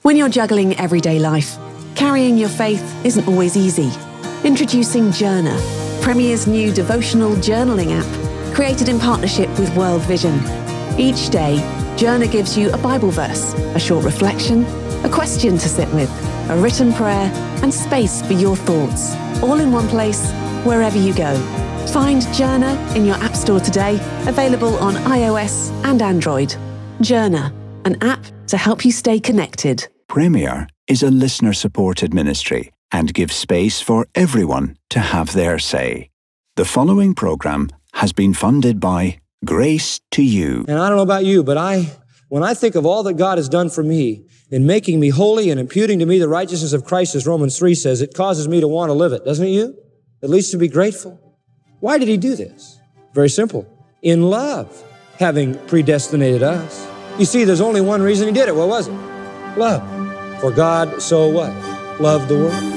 When you're juggling everyday life, carrying your faith isn't always easy. Introducing Journer, Premier's new devotional journaling app, created in partnership with World Vision. Each day, Journer gives you a Bible verse, a short reflection, a question to sit with, a written prayer, and space for your thoughts, all in one place, wherever you go. Find Journer in your App Store today, available on iOS and Android. Journer, an app to help you stay connected. Premier is a listener-supported ministry and gives space for everyone to have their say. The following programme has been funded by Grace to You. And I don't know about you, but when I think of all that God has done for me in making me holy and imputing to me the righteousness of Christ, as Romans 3 says, it causes me to want to live it, doesn't it you? At least to be grateful. Why did he do this? Very simple. In love, having predestinated us. You see, there's only one reason he did it. What was it? Love. For God so what? Loved the world.